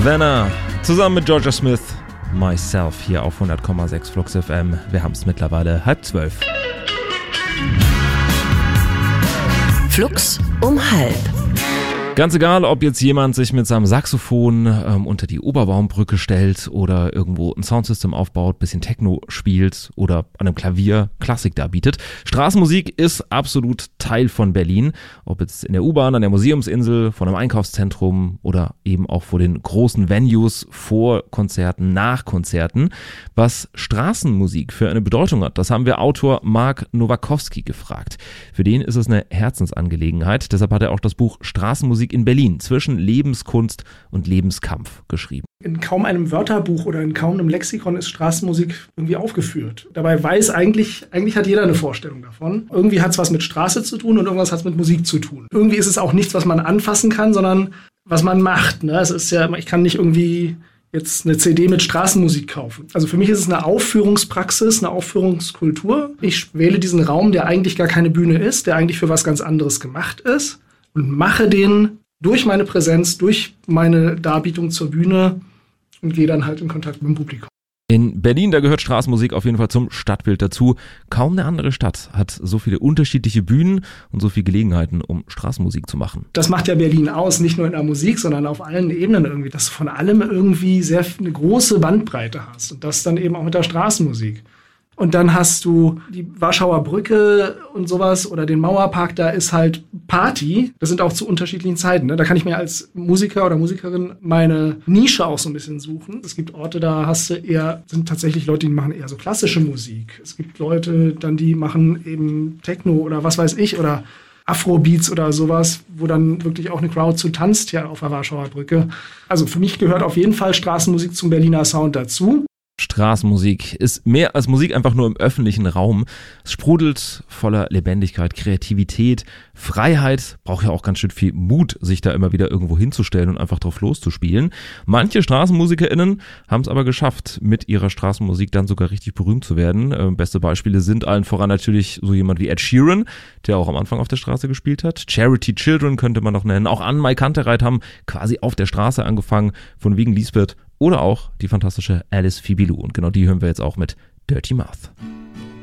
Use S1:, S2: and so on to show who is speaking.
S1: Vanna, zusammen mit Georgia Smith, Myself hier auf 100,6 Flux FM. Wir haben es mittlerweile 11:30.
S2: Flux um 11.
S1: Ganz egal, ob jetzt jemand sich mit seinem Saxophon unter die Oberbaumbrücke stellt oder irgendwo ein Soundsystem aufbaut, bisschen Techno spielt oder an einem Klavier Klassik darbietet. Straßenmusik ist absolut Teil von Berlin. Ob jetzt in der U-Bahn, an der Museumsinsel, vor einem Einkaufszentrum oder eben auch vor den großen Venues, vor Konzerten, nach Konzerten. Was Straßenmusik für eine Bedeutung hat, das haben wir Autor Mark Nowakowski gefragt. Für den ist es eine Herzensangelegenheit. Deshalb hat er auch das Buch Straßenmusik in Berlin zwischen Lebenskunst und Lebenskampf geschrieben.
S3: In kaum einem Wörterbuch oder in kaum einem Lexikon ist Straßenmusik irgendwie aufgeführt. Dabei weiß eigentlich hat jeder eine Vorstellung davon. Irgendwie hat es was mit Straße zu tun und irgendwas hat es mit Musik zu tun. Irgendwie ist es auch nichts, was man anfassen kann, sondern was man macht. Ne? Es ist ja, ich kann nicht irgendwie jetzt eine CD mit Straßenmusik kaufen. Also für mich ist es eine Aufführungspraxis, eine Aufführungskultur. Ich wähle diesen Raum, der eigentlich gar keine Bühne ist, der eigentlich für was ganz anderes gemacht ist und mache den durch meine Präsenz, durch meine Darbietung zur Bühne und gehe dann halt in Kontakt mit dem Publikum.
S1: In Berlin, da gehört Straßenmusik auf jeden Fall zum Stadtbild dazu. Kaum eine andere Stadt hat so viele unterschiedliche Bühnen und so viele Gelegenheiten, um Straßenmusik zu machen.
S3: Das macht ja Berlin aus, nicht nur in der Musik, sondern auf allen Ebenen irgendwie, dass du von allem irgendwie eine große Bandbreite hast und das dann eben auch mit der Straßenmusik. Und dann hast du die Warschauer Brücke und sowas oder den Mauerpark, da ist halt Party. Das sind auch zu unterschiedlichen Zeiten. Ne? Da kann ich mir als Musiker oder Musikerin meine Nische auch so ein bisschen suchen. Es gibt Orte, da sind tatsächlich Leute, die machen eher so klassische Musik. Es gibt Leute, dann die machen eben Techno oder was weiß ich oder Afrobeats oder sowas, wo dann wirklich auch eine Crowd zu tanzt hier auf der Warschauer Brücke. Also für mich gehört auf jeden Fall Straßenmusik zum Berliner Sound dazu.
S1: Straßenmusik ist mehr als Musik einfach nur im öffentlichen Raum. Es sprudelt voller Lebendigkeit, Kreativität, Freiheit. Braucht ja auch ganz schön viel Mut, sich da immer wieder irgendwo hinzustellen und einfach drauf loszuspielen. Manche StraßenmusikerInnen haben es aber geschafft, mit ihrer Straßenmusik dann sogar richtig berühmt zu werden. Beste Beispiele sind allen voran natürlich so jemand wie Ed Sheeran, der auch am Anfang auf der Straße gespielt hat. Charity Children könnte man noch nennen. Auch Anne-Mai Kantereit haben quasi auf der Straße angefangen, von wegen Lisbeth. Oder auch die fantastische Alice Fibilou. Und genau die hören wir jetzt auch mit Dirty Mouth.